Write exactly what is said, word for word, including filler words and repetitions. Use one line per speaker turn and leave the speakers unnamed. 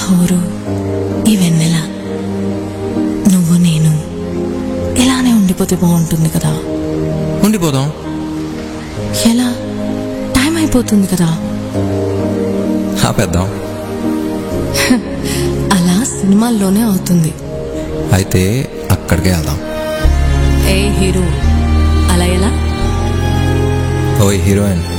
ఊరు, ఈ వెన్నెల, నువ్వు నేను ఇలానే ఉండిపోతే బాగుంటుంది కదా.
ఉండిపోదాం.
ఎలా? టైం అయిపోతుంది కదా.
ఆపేద్దాం.
అలా సినిమాల్లోనే అవుతుంది.
అయితే అక్కడికే వెళ్దాం.
ఏ హీరో, అలా ఎలా?
ఓయ్ హీరోయిన్,